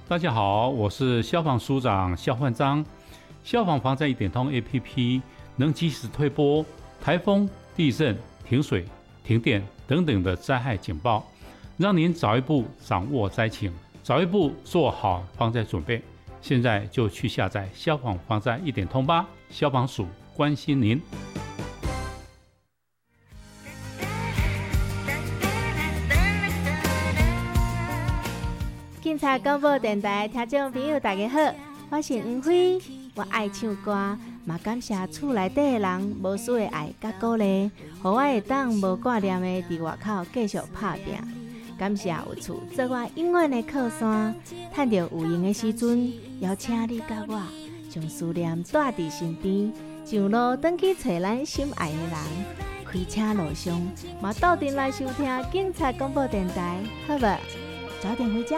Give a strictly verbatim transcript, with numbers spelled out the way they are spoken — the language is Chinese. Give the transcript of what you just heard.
大家好，我是消防署长肖焕章。消防防灾一点通 A P P 能及时推播台风、地震、停水、停电等等的灾害警报，让您早一步掌握灾情，早一步做好防灾准备。现在就去下载消防防灾一点通吧，消防署关心您。 警察广播电台听众朋友大家好，我是黄辉，我爱唱歌，嘛感谢厝内底的人无私的爱甲鼓励，互我会当无挂念的伫外口继续打拼。感谢有厝做我永远的靠山，趁着有闲的时阵，邀请你甲我将思念带伫身边，上路转去找咱心爱的人。开车路上嘛，斗阵来收听警察广播电台，好无？早点回家。